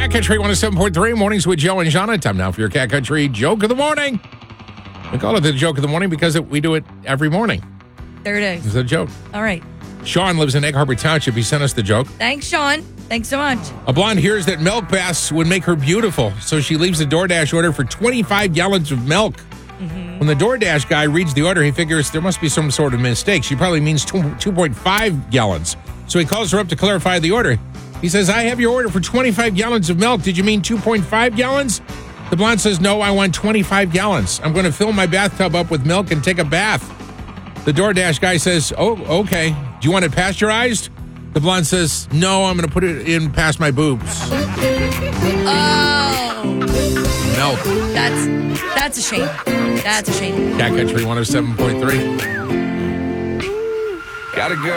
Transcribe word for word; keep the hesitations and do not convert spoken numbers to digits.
Cat Country one oh seven point three, mornings with Joe and Jana. Time now for your Cat Country Joke of the Morning. We call it the Joke of the Morning because it, we do it every morning. There it is. It's a joke. All right. Sean lives in Egg Harbor Township. He sent us the joke. Thanks, Sean. Thanks so much. A blonde hears that milk baths would make her beautiful, so she leaves a DoorDash order for twenty-five gallons of milk. Mm-hmm. When the DoorDash guy reads the order, he figures there must be some sort of mistake. She probably means two point five gallons. So he calls her up to clarify the order. He says, I have your order for twenty-five gallons of milk. Did you mean two point five gallons? The blonde says, no, I want twenty-five gallons. I'm going to fill my bathtub up with milk and take a bath. The DoorDash guy says, oh, okay. Do you want it pasteurized? The blonde says, no, I'm going to put it in past my boobs. Oh. Milk. That's that's a shame. That's a shame. Cat Country one oh seven point three. Got a girl.